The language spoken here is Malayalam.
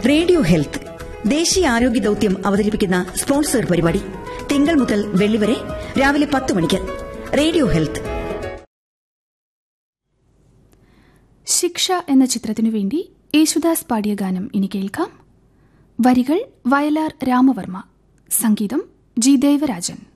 റേഡിയോ ഹെൽത്ത് ദേശീയ ആരോഗ്യ ദൌത്യം അവതരിപ്പിക്കുന്ന സ്പോൺസർ പരിപാടി തിങ്കൾ മുതൽ വെള്ളി വരെ രാവിലെ 10 മണിക്ക്. Radio health. ശിക്ഷ എന്ന ചിത്രത്തിനു വേണ്ടി യേശുദാസ് പാടിയ ഗാനം ഇനി കേൾക്കാം. വരികൾ വയലാർ രാമവർമ്മ, സംഗീതം ജി ദേവരാജൻ.